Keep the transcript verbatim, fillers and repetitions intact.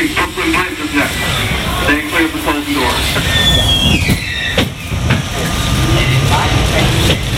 Brooklyn Bridge is next. Stay clear of the closed doors.